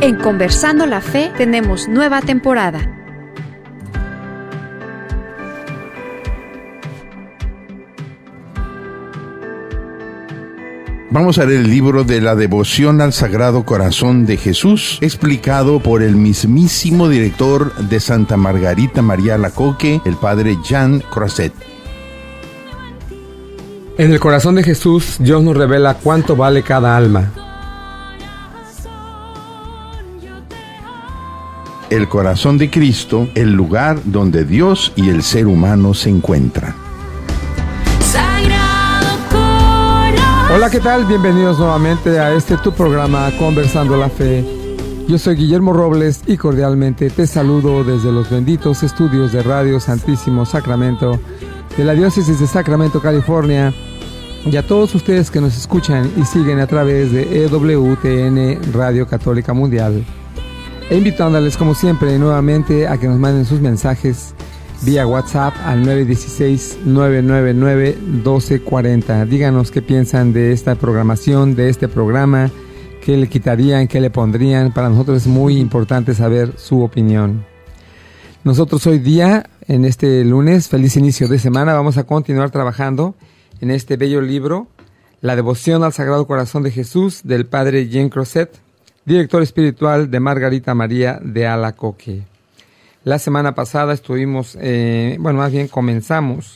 En Conversando la Fe tenemos nueva temporada. Vamos a leer el libro de la devoción al Sagrado Corazón de Jesús, explicado por el mismísimo director de Santa Margarita María Alacoque, el padre Jean Croiset. En el corazón de Jesús, Dios nos revela cuánto vale cada alma. El corazón de Cristo, el lugar donde Dios y el ser humano se encuentran. Hola, ¿qué tal? Bienvenidos nuevamente a tu programa Conversando la Fe. Yo soy Guillermo Robles y cordialmente te saludo desde los benditos estudios de Radio Santísimo Sacramento de la Diócesis de Sacramento, California, y a todos ustedes que nos escuchan y siguen a través de EWTN Radio Católica Mundial. E invitándoles como siempre nuevamente a que nos manden sus mensajes vía WhatsApp al 916-999-1240. Díganos qué piensan de esta programación, de este programa, qué le quitarían, qué le pondrían. Para nosotros es muy importante saber su opinión. Nosotros hoy día, en este lunes, feliz inicio de semana, vamos a continuar trabajando en este bello libro, La devoción al Sagrado Corazón de Jesús, del padre Jean Croiset, director espiritual de Margarita María de Alacoque. La semana pasada comenzamos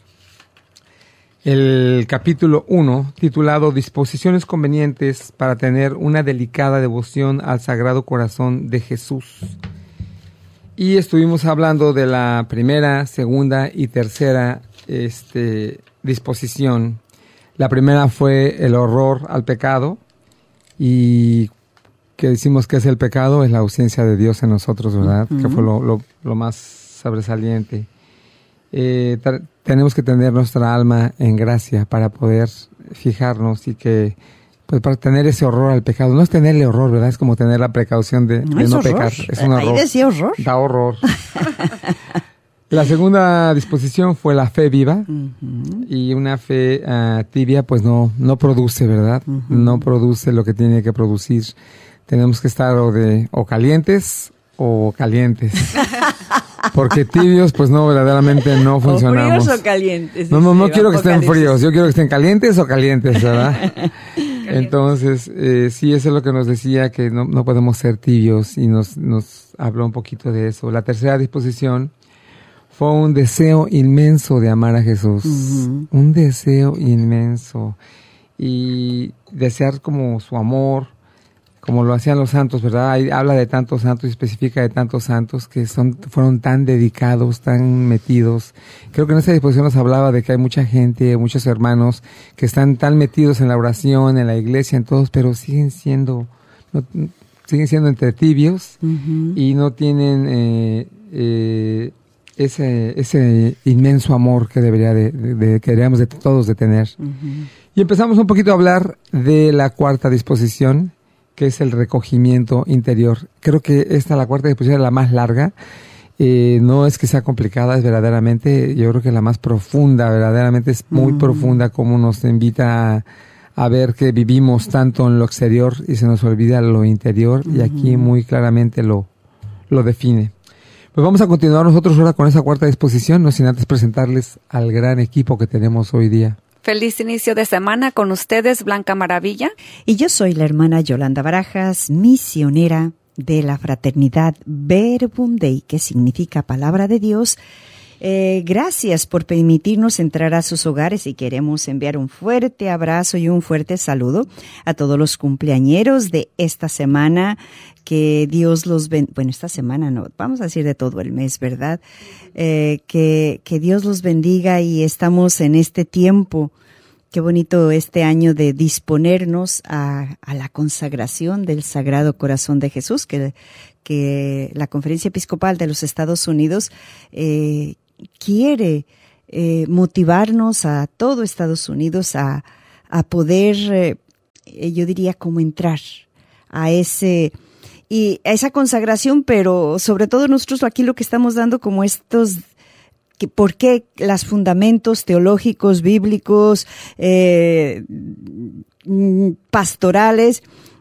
el capítulo 1, titulado Disposiciones convenientes para tener una delicada devoción al Sagrado Corazón de Jesús. Y estuvimos hablando de la primera, segunda y tercera disposición. La primera fue el horror al pecado, y que decimos que es el pecado, es la ausencia de Dios en nosotros, ¿verdad? Uh-huh. Que fue lo más sobresaliente. Tenemos que tener nuestra alma en gracia para poder fijarnos y que, pues, para tener ese horror al pecado. No es tenerle horror, ¿verdad? Es como tener la precaución de no pecar. Es un horror. Ahí decía horror. Da horror. La segunda disposición fue la fe viva. Uh-huh. Y una fe tibia, pues no produce, ¿verdad? Uh-huh. No produce lo que tiene que producir. Tenemos que estar o calientes o calientes. Porque tibios, pues no, verdaderamente no funcionamos. ¿O fríos o calientes? No quiero que estén fríos, yo quiero que estén calientes o calientes, ¿verdad? Entonces, sí, eso es lo que nos decía, que no podemos ser tibios, y nos habló un poquito de eso. La tercera disposición fue un deseo inmenso de amar a Jesús. Uh-huh. Un deseo inmenso. Y desear como su amor, como lo hacían los santos, ¿verdad? Ahí habla de tantos santos y especifica de tantos santos que fueron tan dedicados, tan metidos. Creo que en esta disposición nos hablaba de que hay mucha gente, muchos hermanos que están tan metidos en la oración, en la iglesia, en todos, pero siguen siendo entre tibios. Uh-huh. Y no tienen ese inmenso amor que deberíamos de todos de tener. Uh-huh. Y empezamos un poquito a hablar de la cuarta disposición, que es el recogimiento interior. Creo que la cuarta disposición es la más larga. No es que sea complicada, es verdaderamente, yo creo que la más profunda, verdaderamente es muy profunda, como nos invita a ver que vivimos tanto en lo exterior y se nos olvida lo interior, y aquí muy claramente lo define. Pues vamos a continuar nosotros ahora con esa cuarta disposición, no sin antes presentarles al gran equipo que tenemos hoy día. Feliz inicio de semana con ustedes, Blanca Maravilla. Y yo soy la hermana Yolanda Barajas, misionera de la fraternidad Verbum Dei, que significa Palabra de Dios. Gracias por permitirnos entrar a sus hogares, y queremos enviar un fuerte abrazo y un fuerte saludo a todos los cumpleañeros de esta semana. Que Dios los bendiga. Bueno, esta semana no, vamos a decir de todo el mes, ¿verdad? Que Dios los bendiga, y estamos en este tiempo. Qué bonito este año de disponernos a la consagración del Sagrado Corazón de Jesús, que la Conferencia Episcopal de los Estados Unidos quiere motivarnos a todo Estados Unidos a poder, yo diría, como entrar a esa consagración, pero sobre todo nosotros aquí lo que estamos dando como ¿por qué los fundamentos teológicos, bíblicos, pastorales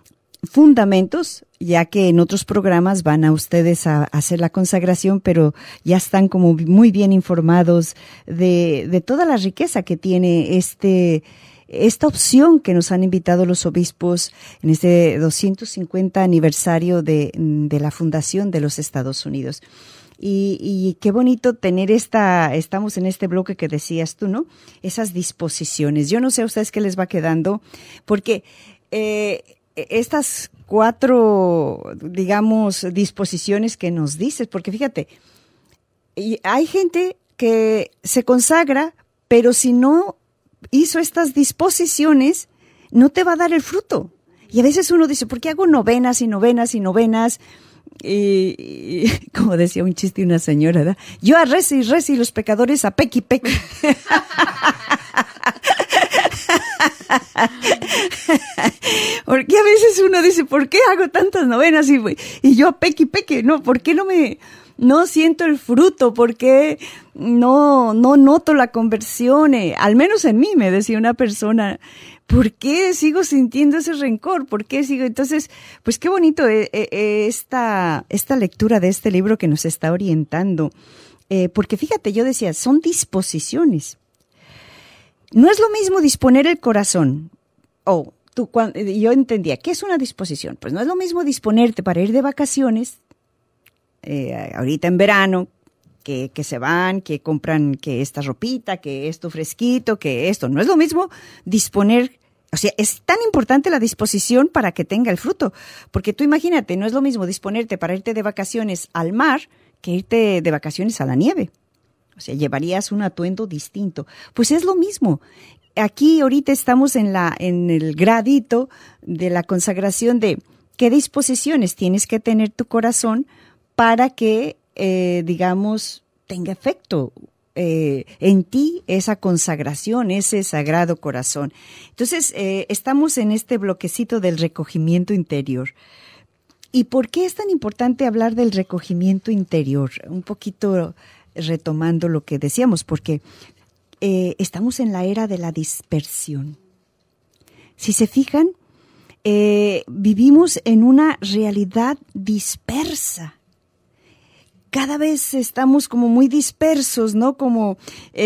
fundamentos, ya que en otros programas van a ustedes a hacer la consagración, pero ya están como muy bien informados de toda la riqueza que tiene esta opción que nos han invitado los obispos en este 250 aniversario de la fundación de los Estados Unidos. Y qué bonito tener estamos en este bloque que decías tú, ¿no? Esas disposiciones. Yo no sé a ustedes qué les va quedando, porque estas 4, digamos, disposiciones que nos dices, porque fíjate, hay gente que se consagra, pero si no hizo estas disposiciones, no te va a dar el fruto. Y a veces uno dice, ¿por qué hago novenas y novenas y novenas? Y como decía un chiste una señora, ¿verdad? Yo a reza y los pecadores a pequi pequi. Porque a veces uno dice, ¿por qué hago tantas novenas y yo a pequi pequi? No, ¿por qué no siento el fruto? ¿Por qué no noto la conversión? Al menos en mí, me decía una persona. ¿Por qué sigo sintiendo ese rencor? ¿Por qué sigo? Entonces, pues qué bonito esta lectura de este libro que nos está orientando. Porque fíjate, yo decía, son disposiciones. No es lo mismo disponer el corazón. Yo entendía, ¿qué es una disposición? Pues no es lo mismo disponerte para ir de vacaciones, ahorita en verano, que se van, que compran que esta ropita, que esto fresquito, que esto. No es lo mismo disponer, o sea, es tan importante la disposición para que tenga el fruto. Porque tú imagínate, no es lo mismo disponerte para irte de vacaciones al mar que irte de vacaciones a la nieve. O sea, llevarías un atuendo distinto. Pues es lo mismo. Aquí ahorita estamos en el gradito de la consagración de qué disposiciones tienes que tener tu corazón para que digamos, tenga efecto en ti esa consagración, ese sagrado corazón. Entonces, estamos en este bloquecito del recogimiento interior. ¿Y por qué es tan importante hablar del recogimiento interior? Un poquito retomando lo que decíamos, porque estamos en la era de la dispersión. Si se fijan, vivimos en una realidad dispersa. Cada vez estamos como muy dispersos, ¿no? Como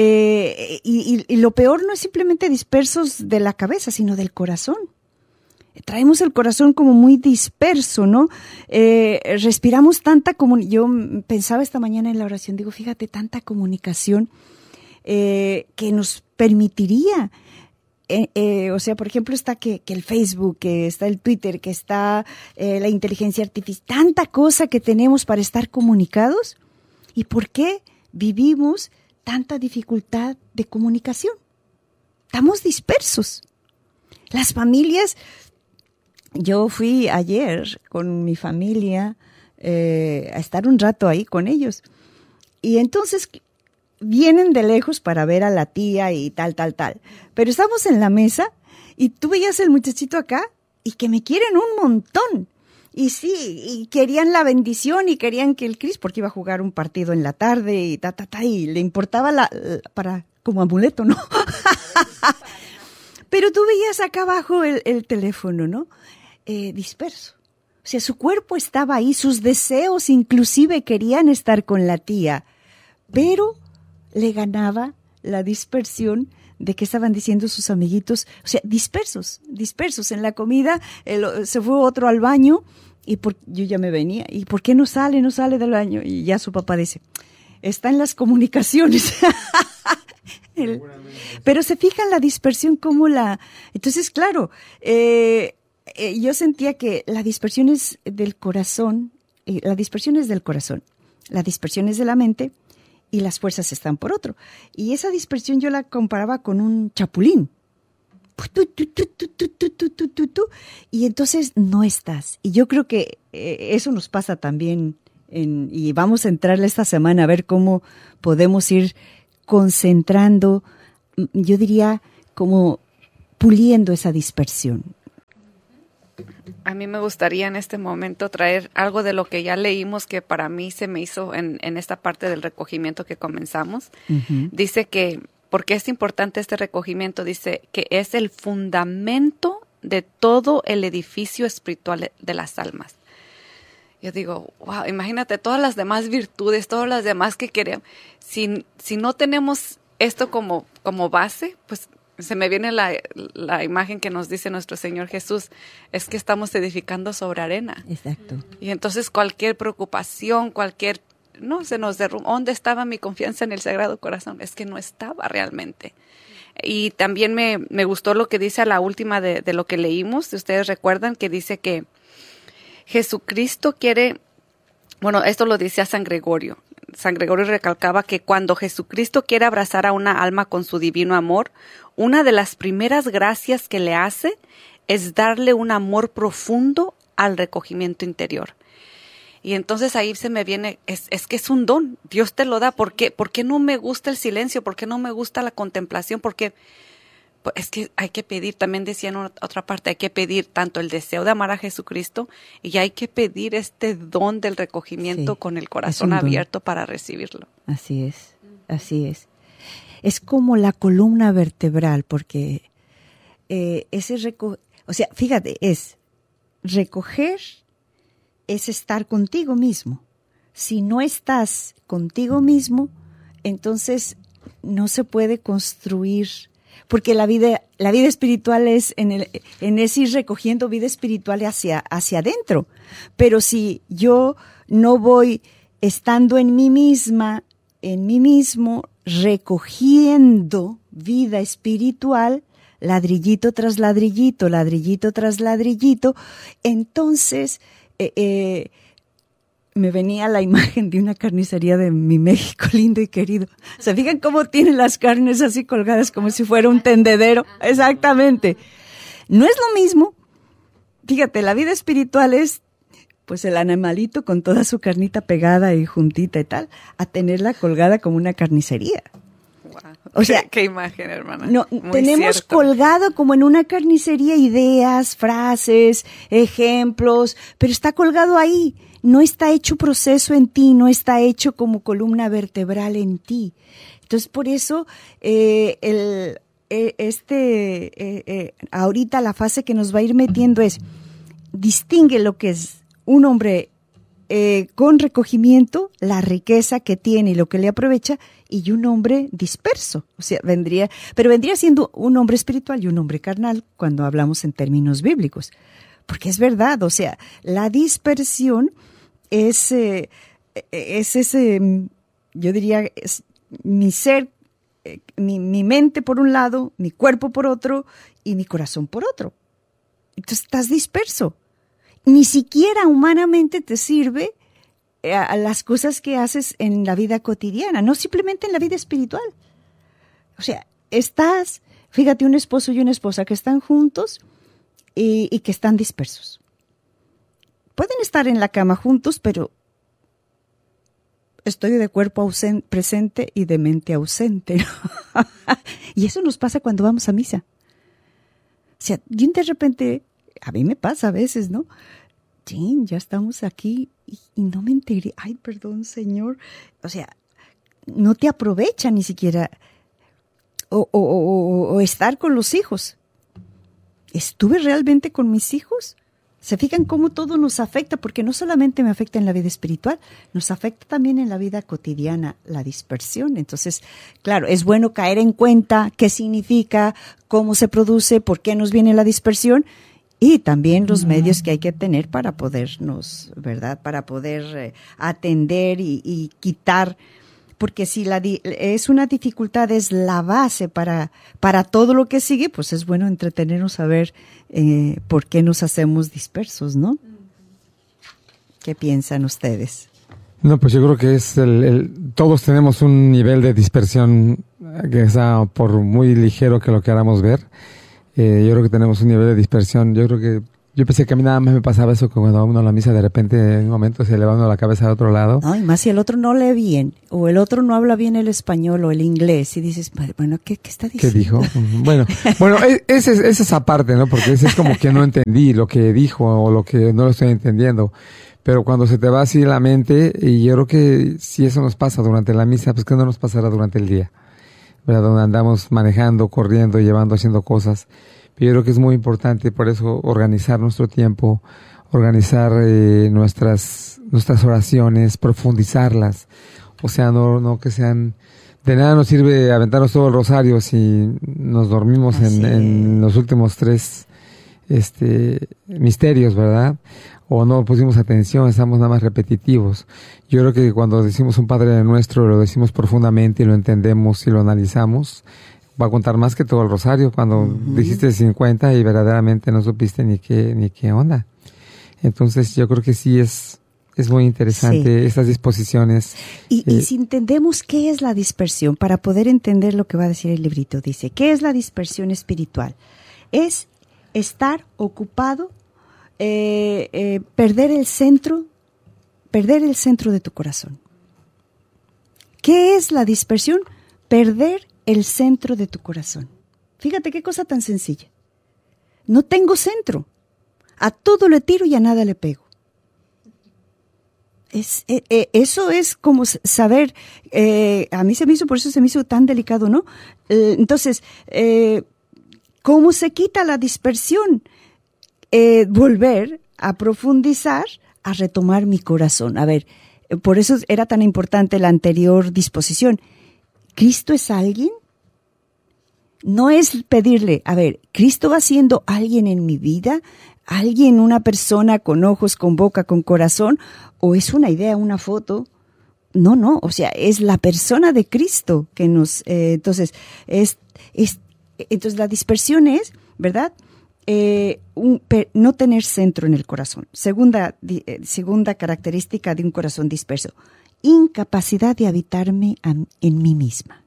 y lo peor no es simplemente dispersos de la cabeza, sino del corazón. Traemos el corazón como muy disperso, ¿no? Respiramos tanta yo pensaba esta mañana en la oración, digo, fíjate, tanta comunicación que nos permitiría. O sea, por ejemplo, está que el Facebook, que está el Twitter, que está la inteligencia artificial, tanta cosa que tenemos para estar comunicados. ¿Y por qué vivimos tanta dificultad de comunicación? Estamos dispersos. Las familias, yo fui ayer con mi familia a estar un rato ahí con ellos. Y entonces vienen de lejos para ver a la tía y tal. Pero estamos en la mesa y tú veías el muchachito acá y que me quieren un montón. Y sí, y querían la bendición y querían que el Cris, porque iba a jugar un partido en la tarde y y le importaba para como amuleto, ¿no? Pero tú veías acá abajo el teléfono, ¿no? Disperso. O sea, su cuerpo estaba ahí, sus deseos inclusive querían estar con la tía, pero le ganaba la dispersión de que estaban diciendo sus amiguitos, o sea, dispersos en la comida. Se fue otro al baño y yo ya me venía, ¿y por qué no sale del baño? Y ya su papá dice, está en las comunicaciones. Pero se fijan la dispersión como entonces claro, yo sentía que la dispersión es del corazón, la dispersión es de la mente, y las fuerzas están por otro. Y esa dispersión yo la comparaba con un chapulín. Y entonces no estás. Y yo creo que eso nos pasa también, y vamos a entrarle esta semana a ver cómo podemos ir concentrando, yo diría, como puliendo esa dispersión. A mí me gustaría en este momento traer algo de lo que ya leímos que para mí se me hizo en esta parte del recogimiento que comenzamos. Uh-huh. Dice que, porque es importante este recogimiento, dice que es el fundamento de todo el edificio espiritual de las almas. Yo digo, wow, imagínate todas las demás virtudes, todas las demás que queremos. Si no tenemos esto como base, pues se me viene la imagen que nos dice nuestro Señor Jesús, es que estamos edificando sobre arena. Exacto. Y entonces cualquier preocupación, se nos derrumba. ¿Dónde estaba mi confianza en el Sagrado Corazón? Es que no estaba realmente. Y también me gustó lo que dice a la última de lo que leímos. Si ustedes recuerdan que dice que Jesucristo quiere, esto lo decía San Gregorio. San Gregorio recalcaba que cuando Jesucristo quiere abrazar a una alma con su divino amor, una de las primeras gracias que le hace es darle un amor profundo al recogimiento interior. Y entonces ahí se me viene, es que es un don, Dios te lo da. ¿Por qué no me gusta el silencio? ¿Por qué no me gusta la contemplación? Porque es que hay que pedir, también decía en otra parte, hay que pedir tanto el deseo de amar a Jesucristo y hay que pedir este don del recogimiento con el corazón abierto para recibirlo. Así es, así es. Es como la columna vertebral, porque fíjate, es recoger, es estar contigo mismo. Si no estás contigo mismo, entonces no se puede construir. Porque la vida espiritual es en ese ir recogiendo vida espiritual hacia adentro. Pero si yo no voy estando en mí misma, en mí mismo, recogiendo vida espiritual, ladrillito tras ladrillito, ladrillito tras ladrillito, entonces me venía la imagen de una carnicería de mi México lindo y querido. ¿Se fijan cómo tienen las carnes así colgadas como si fuera un tendedero? Exactamente. No es lo mismo. Fíjate, la vida espiritual es pues el animalito con toda su carnita pegada y juntita y tal, a tenerla colgada como una carnicería. Wow. O sea, qué imagen, hermana. No, muy tenemos cierto. colgado como en una carnicería ideas, frases, ejemplos, pero está colgado ahí. No está hecho proceso en ti, no está hecho como columna vertebral en ti. Entonces, por eso, ahorita la fase que nos va a ir metiendo es, distingue lo que es un hombre con recogimiento, la riqueza que tiene y lo que le aprovecha, y un hombre disperso. O sea, vendría siendo un hombre espiritual y un hombre carnal cuando hablamos en términos bíblicos. Porque es verdad, o sea, la dispersión es ese, yo diría, es mi ser, mi mente por un lado, mi cuerpo por otro y mi corazón por otro. Entonces estás disperso. Ni siquiera humanamente te sirve a las cosas que haces en la vida cotidiana, no simplemente en la vida espiritual. O sea, fíjate, un esposo y una esposa que están juntos y que están dispersos. Pueden estar en la cama juntos, pero estoy de cuerpo presente y de mente ausente. Y eso nos pasa cuando vamos a misa. O sea, de repente, a mí me pasa a veces, ¿no? Sí, ya estamos aquí y no me enteré. Ay, perdón, Señor. O sea, no te aprovecha ni siquiera o estar con los hijos. ¿Estuve realmente con mis hijos? ¿Se fijan cómo todo nos afecta? Porque no solamente me afecta en la vida espiritual, nos afecta también en la vida cotidiana, la dispersión. Entonces, claro, es bueno caer en cuenta qué significa, cómo se produce, por qué nos viene la dispersión y también los medios que hay que tener para podernos, ¿verdad? Para poder atender y quitar. Porque si es una dificultad, es la base para todo lo que sigue, pues es bueno entretenernos a ver por qué nos hacemos dispersos, ¿no? ¿Qué piensan ustedes? No, pues yo creo que es todos tenemos un nivel de dispersión que está por muy ligero que lo queramos ver. Yo creo que tenemos un nivel de dispersión. Yo pensé que a mí nada más me pasaba eso, que cuando vamos a la misa de repente en un momento se eleva uno la cabeza a otro lado. Ay, más si el otro no lee bien, o el otro no habla bien el español o el inglés, y dices, bueno, ¿qué está diciendo? ¿Qué dijo? Bueno, es esa parte, ¿no? Porque ese es como que no entendí lo que dijo o lo que no lo estoy entendiendo. Pero cuando se te va así la mente, y yo creo que si eso nos pasa durante la misa, pues que no nos pasará durante el día, ¿verdad? Donde andamos manejando, corriendo, llevando, haciendo cosas. Pero yo creo que es muy importante por eso organizar nuestro tiempo, organizar nuestras oraciones, profundizarlas. O sea, no que sean... De nada nos sirve aventarnos todo el rosario si nos dormimos en los últimos 3 misterios, ¿verdad? O no pusimos atención, estamos nada más repetitivos. Yo creo que cuando decimos un Padre Nuestro, lo decimos profundamente y lo entendemos y lo analizamos, va a contar más que todo el rosario cuando dijiste 50 y verdaderamente no supiste ni qué onda. Entonces yo creo que sí es muy interesante estas disposiciones. Y si entendemos qué es la dispersión, para poder entender lo que va a decir el librito, dice, ¿qué es la dispersión espiritual? Es estar ocupado, perder el centro de tu corazón. ¿Qué es la dispersión? Perder el centro de tu corazón. Fíjate qué cosa tan sencilla. No tengo centro. A todo le tiro y a nada le pego. Eso es como saber, a mí por eso se me hizo tan delicado, ¿no? Entonces, ¿cómo se quita la dispersión? Volver a profundizar, a retomar mi corazón. A ver, por eso era tan importante la anterior disposición. ¿Cristo es alguien? No es pedirle, a ver, ¿Cristo va siendo alguien en mi vida? ¿Alguien, una persona con ojos, con boca, con corazón? ¿O es una idea, una foto? No, o sea, es la persona de Cristo que nos... entonces la dispersión es, ¿verdad?, no tener centro en el corazón. Segunda característica de un corazón disperso, incapacidad de habitarme en mí misma.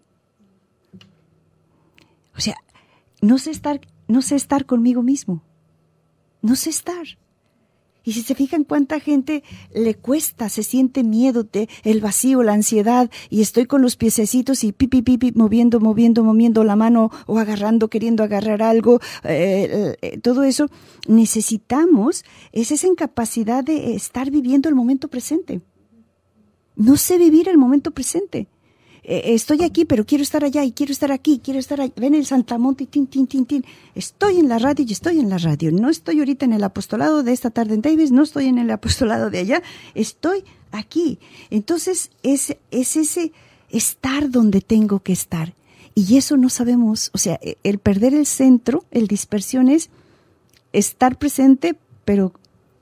O sea, no sé estar conmigo mismo. No sé estar. Y si se fijan cuánta gente le cuesta, se siente miedo, el vacío, la ansiedad, y estoy con los piececitos y moviendo la mano o queriendo agarrar algo, todo eso. Necesitamos esa incapacidad de estar viviendo el momento presente. No sé vivir el momento presente. Estoy aquí, pero quiero estar allá y quiero estar aquí, quiero estar allá. Ven el Santamonte, tin. Estoy en la radio y estoy en la radio. No estoy ahorita en el apostolado de esta tarde en Davis, no estoy en el apostolado de allá. Estoy aquí. Entonces, es ese estar donde tengo que estar. Y eso no sabemos, o sea, el perder el centro, el dispersión es estar presente, pero...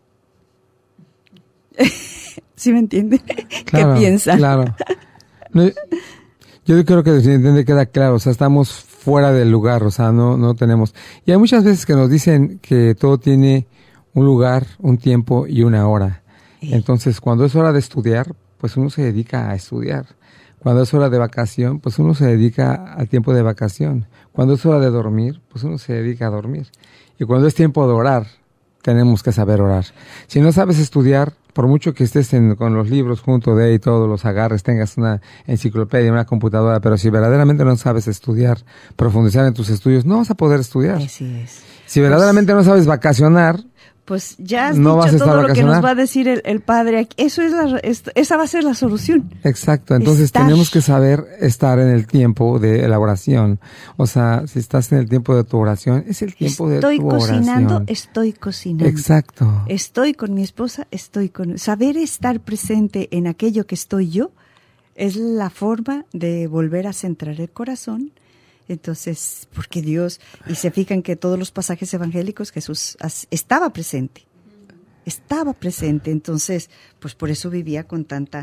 ¿Sí me entiende? Claro, ¿Qué piensa? Claro. No, yo creo que definitivamente queda claro, o sea, estamos fuera del lugar, o sea, no tenemos. Y hay muchas veces que nos dicen que todo tiene un lugar, un tiempo y una hora. Entonces, cuando es hora de estudiar, pues uno se dedica a estudiar. Cuando es hora de vacación, pues uno se dedica al tiempo de vacación. Cuando es hora de dormir, pues uno se dedica a dormir. Y cuando es tiempo de orar, tenemos que saber orar. Si no sabes estudiar, por mucho que estés con los libros junto de y todos los agarres, tengas una enciclopedia, una computadora, pero si verdaderamente no sabes estudiar, profundizar en tus estudios, no vas a poder estudiar. Así es. Si verdaderamente no sabes vacacionar, pues ya has no dicho todo lo que nos va a decir el Padre. Esa va a ser la solución. Exacto. Entonces tenemos que saber estar en el tiempo de la oración. O sea, si estás en el tiempo de tu oración, es el tiempo de tu oración. Estoy cocinando. Exacto. Estoy con mi esposa, saber estar presente en aquello que estoy yo es la forma de volver a centrar el corazón. Entonces, porque Dios, y se fijan que todos los pasajes evangélicos Jesús estaba presente, entonces, pues por eso vivía con tanta,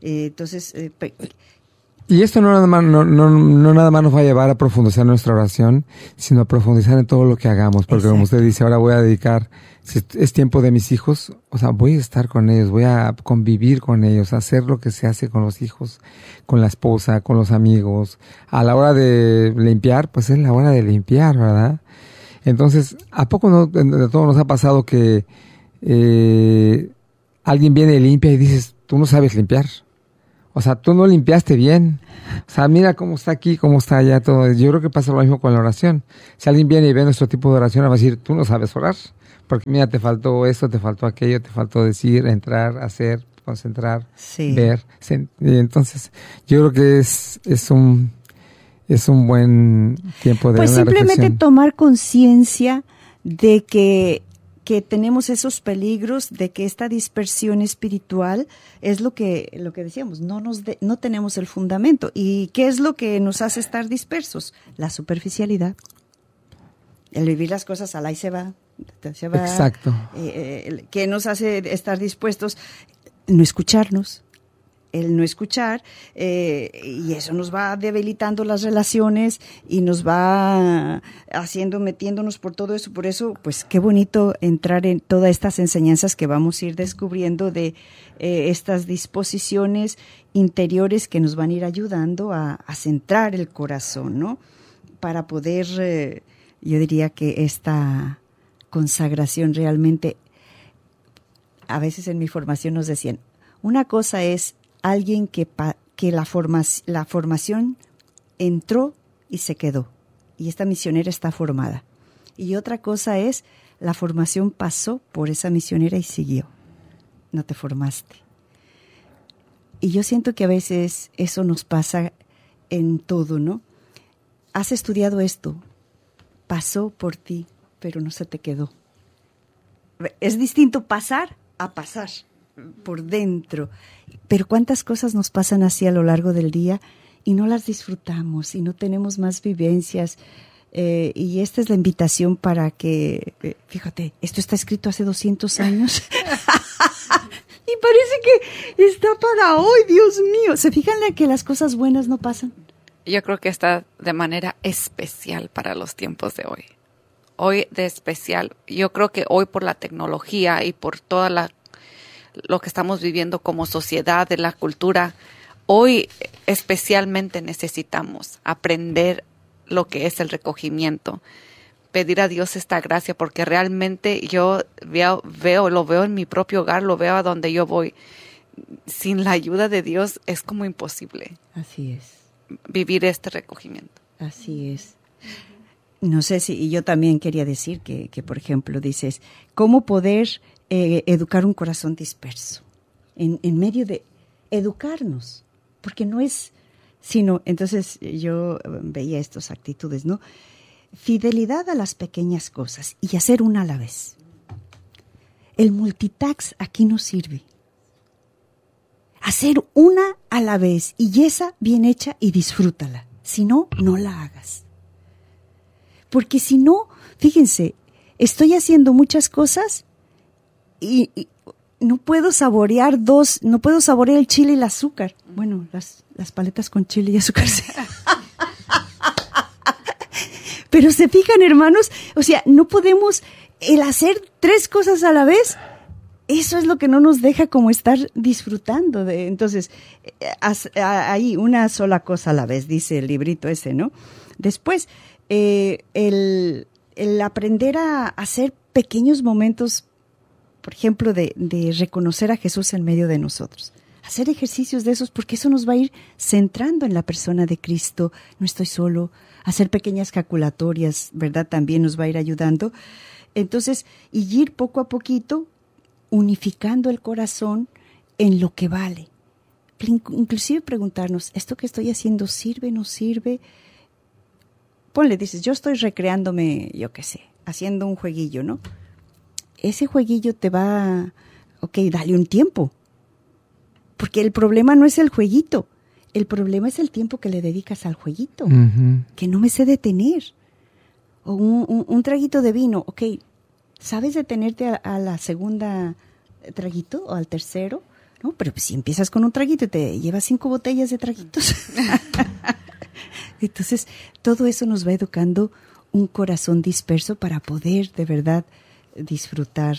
y esto no nada más nos va a llevar a profundizar nuestra oración, sino a profundizar en todo lo que hagamos, porque Exacto. Como usted dice, ahora voy a dedicar, si es tiempo de mis hijos, o sea, voy a estar con ellos, voy a convivir con ellos, hacer lo que se hace con los hijos, con la esposa, con los amigos. A la hora de limpiar, pues es la hora de limpiar, ¿verdad? Entonces, ¿a poco de todo nos ha pasado que alguien viene y limpia y dices, tú no sabes limpiar? O sea, tú no limpiaste bien. O sea, mira cómo está aquí, cómo está allá todo. Yo creo que pasa lo mismo con la oración. Si alguien viene y ve nuestro tipo de oración, va a decir, tú no sabes orar. Porque mira, te faltó esto, te faltó aquello, te faltó decir, entrar, hacer, concentrar, ver. Y entonces, yo creo que es es un buen tiempo de pues una simplemente reflexión. tomar conciencia de que tenemos esos peligros, de que esta dispersión espiritual es lo que decíamos, no tenemos el fundamento. ¿Y qué es lo que nos hace estar dispersos? La superficialidad. El vivir las cosas al ahí se va. Exacto. ¿Qué nos hace estar dispuestos? No escucharnos. El no escuchar, y eso nos va debilitando las relaciones y nos va metiéndonos por todo eso. Por eso, pues qué bonito entrar en todas estas enseñanzas que vamos a ir descubriendo de estas disposiciones interiores que nos van a ir ayudando a centrar el corazón, ¿no? Para poder, yo diría que esta consagración realmente, a veces en mi formación nos decían, una cosa es alguien que la formación entró y se quedó, y esta misionera está formada. Y otra cosa es, la formación pasó por esa misionera y siguió. No te formaste. Y yo siento que a veces eso nos pasa en todo, ¿no? Has estudiado esto, pasó por ti, pero no se te quedó. Es distinto pasar a pasar por dentro. Pero cuántas cosas nos pasan así a lo largo del día y no las disfrutamos y no tenemos más vivencias. Y esta es la invitación para que, fíjate, esto está escrito hace 200 años y parece que está para hoy, Dios mío. ¿Se fijan que las cosas buenas no pasan? Yo creo que está de manera especial para los tiempos de hoy. Hoy de especial. Yo creo que hoy por la tecnología y por toda lo que estamos viviendo como sociedad, de la cultura, hoy especialmente necesitamos aprender lo que es el recogimiento, pedir a Dios esta gracia, porque realmente yo lo veo en mi propio hogar, lo veo a donde yo voy. Sin la ayuda de Dios es como imposible. Así es. Vivir este recogimiento. Así es. No sé si, y yo también quería decir que por ejemplo, dices, ¿cómo poder educar un corazón disperso? En medio de educarnos, porque no es sino, entonces yo veía estas actitudes, ¿no? Fidelidad a las pequeñas cosas y hacer una a la vez. El multitask aquí no sirve. Hacer una a la vez y esa bien hecha y disfrútala. Si no, no la hagas. Porque si no, fíjense, estoy haciendo muchas cosas y no puedo saborear el chile y el azúcar. Bueno, las paletas con chile y azúcar. Pero se fijan, hermanos, o sea, no podemos, el hacer 3 cosas a la vez, eso es lo que no nos deja como estar disfrutando de. Entonces, ahí una sola cosa a la vez, dice el librito ese, ¿no? Después, el aprender a hacer pequeños momentos, por ejemplo, de reconocer a Jesús en medio de nosotros. Hacer ejercicios de esos, porque eso nos va a ir centrando en la persona de Cristo. No estoy solo. Hacer pequeñas jaculatorias, ¿verdad? También nos va a ir ayudando. Entonces, y ir poco a poquito unificando el corazón en lo que vale. Inclusive preguntarnos, ¿esto que estoy haciendo sirve, no sirve? Ponle, dices, yo estoy recreándome, yo qué sé, haciendo un jueguillo, ¿no? Ese jueguillo te va, dale un tiempo. Porque el problema no es el jueguito, el problema es el tiempo que le dedicas al jueguito, que no me sé detener. O un traguito de vino, ¿sabes detenerte a la segunda traguito o al tercero? No, pero si empiezas con un traguito y te llevas 5 botellas de traguitos. Entonces, todo eso nos va educando un corazón disperso para poder de verdad disfrutar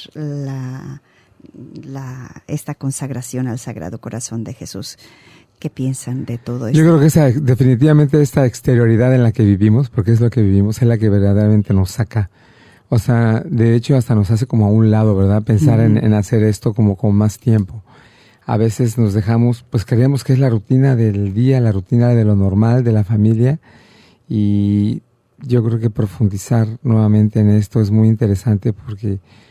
esta consagración al Sagrado Corazón de Jesús. ¿Qué piensan de todo esto? Yo creo que definitivamente esta exterioridad en la que vivimos, porque es lo que vivimos, es la que verdaderamente nos saca. O sea, de hecho hasta nos hace como a un lado, ¿verdad? Pensar en hacer esto como con más tiempo. A veces nos dejamos, pues creemos que es la rutina del día, la rutina de lo normal, de la familia, y yo creo que profundizar nuevamente en esto es muy interesante porque